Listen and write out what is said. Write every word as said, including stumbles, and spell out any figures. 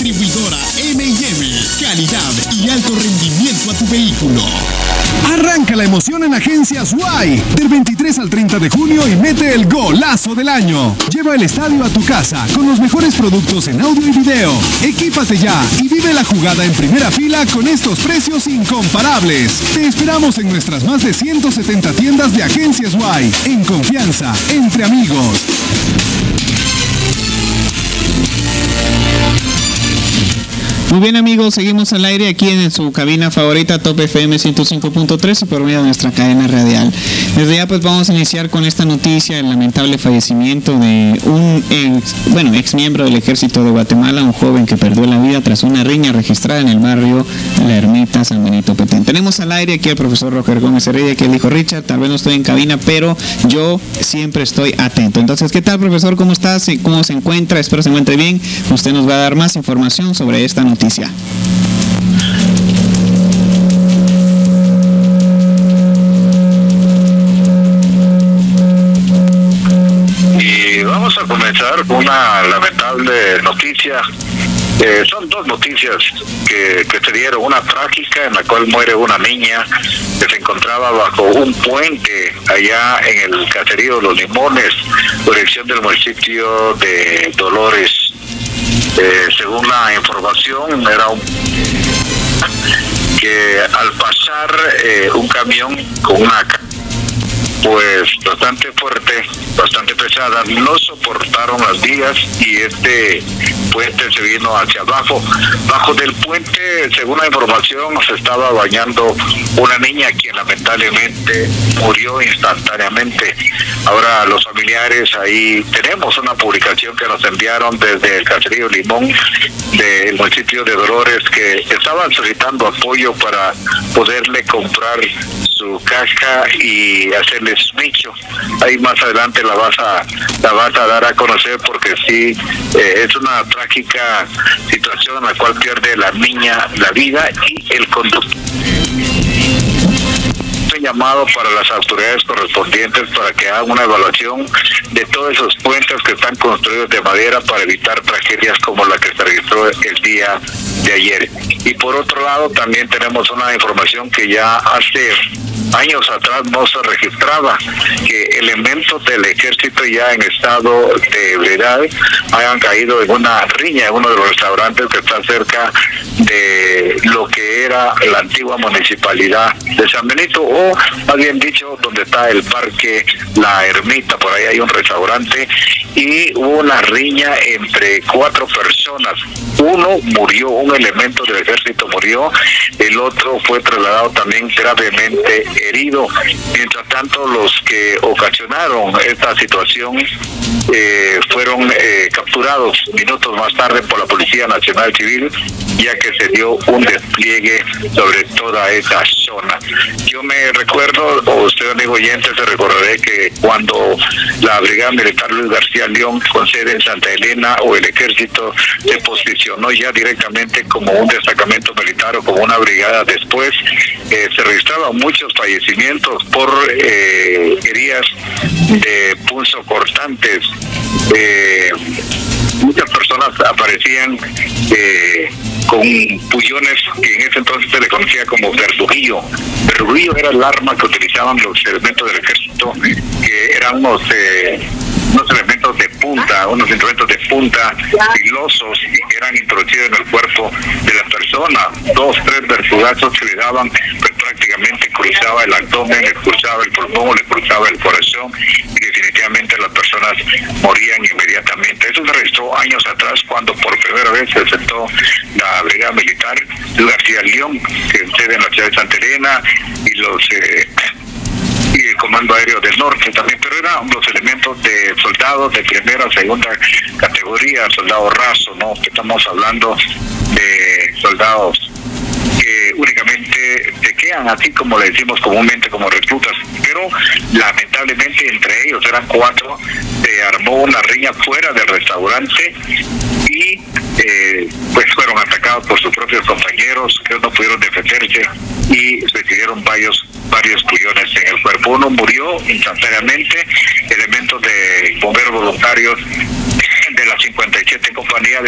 Distribuidora eme y eme. Calidad y alto rendimiento a tu vehículo. Arranca la emoción en Agencias Y del veintitrés al treinta de junio y mete el golazo del año. Lleva el estadio a tu casa con los mejores productos en audio y video. Equípate ya y vive la jugada en primera fila con estos precios incomparables. Te esperamos en nuestras más de ciento setenta tiendas de Agencias Y. En confianza, entre amigos. Muy bien, amigos, seguimos al aire aquí en su cabina favorita Top F M ciento cinco punto tres y por medio de nuestra cadena radial. Desde ya pues vamos a iniciar con esta noticia, el lamentable fallecimiento de un ex, bueno, ex miembro del Ejército de Guatemala, un joven que perdió la vida tras una riña registrada en el barrio La Ermita, San Benito Petén. Tenemos al aire aquí al profesor Roger Gómez Heredia, que él dijo: Richard, tal vez no estoy en cabina, pero yo siempre estoy atento. Entonces, ¿qué tal, profesor? ¿Cómo estás? ¿Cómo se encuentra? Espero se encuentre bien. Usted nos va a dar más información sobre esta noticia. Noticia. Y vamos a comenzar con una lamentable noticia. Eh, son dos noticias que, que se dieron, una trágica en la cual muere una niña que se encontraba bajo un puente allá en el caserío Los Limones, dirección del municipio de Dolores. Eh, según la información, era un que al pasar eh, un camión con una pues bastante fuerte, bastante pesada, no soportaron las vías y este puente se vino hacia abajo. Bajo del puente, según la información, se estaba bañando una niña quien lamentablemente murió instantáneamente. Ahora los familiares, ahí tenemos una publicación que nos enviaron desde el caserío Limón del municipio de Dolores, que estaban solicitando apoyo para poderle comprar su caja y hacerle su nicho. Ahí más adelante la vas a la vas a dar a conocer, porque sí, eh, es una trágica situación en la cual pierde la niña la vida y el conductor. Llamado para las autoridades correspondientes para que hagan una evaluación de todos esos puentes que están construidos de madera para evitar tragedias como la que se registró el día de ayer. Y por otro lado, también tenemos una información que ya hace años atrás no se registraba, que elementos del ejército ya en estado de ebriedad hayan caído en una riña en uno de los restaurantes que está cerca de lo que era la antigua municipalidad de San Benito, o más bien dicho, donde está el parque La Ermita. Por ahí hay un restaurante y hubo una riña entre cuatro personas. Uno murió, un elemento del ejército murió, el otro fue trasladado también gravemente herido. Mientras tanto, los que ocasionaron esta situación eh, fueron eh, capturados minutos más tarde por la Policía Nacional Civil, ya que se dio un despliegue sobre toda esa zona. Yo me recuerdo, o usted, amigo oyente, se recordaré que cuando la Brigada Militar Luis García León, con sede en Santa Elena, o el ejército se posicionó ya directamente como un destacamento militar o como una brigada después, eh, se registraban muchos fallecimientos por eh, heridas de punzo cortantes. Eh, muchas personas aparecían eh, con pullones que en ese entonces se le conocía como verdugillo. Verdugillo era el arma que utilizaban los elementos del ejército, que eran unos, eh, unos elementos de punta, unos instrumentos de punta filosos que eran introducidos en el cuerpo de la persona. Dos, tres vertugazos que le daban, pues prácticamente cruzaba el abdomen, le cruzaba el pulmón, le cruzaba el corazón, y definitivamente las personas morían inmediatamente. Eso se registró años atrás, cuando por primera vez se sentó la Brigada Militar Luis García León, que sede en la ciudad de Santa Elena, y los eh, y el Comando Aéreo del Norte también, pero eran los elementos de soldados de primera, segunda categoría, soldado raso, ¿no? Que estamos hablando de soldados que únicamente se quedan, así como le decimos comúnmente, como reclutas, pero lamentablemente entre ellos eran cuatro, se armó una riña fuera del restaurante y eh, pues fueron atacados por sus propios compañeros, que no pudieron defenderse y recibieron varios varios pullones en el cuerpo. Uno murió instantáneamente. Elementos de bomberos voluntarios de la cincuenta y siete compañía de